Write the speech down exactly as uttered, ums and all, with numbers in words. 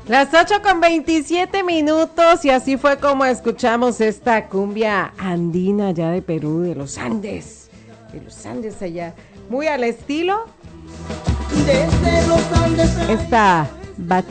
Las ocho con veintisiete minutos y así fue como escuchamos esta cumbia andina allá de Perú, de los Andes, de los Andes allá, muy al estilo Desde los Andes. esta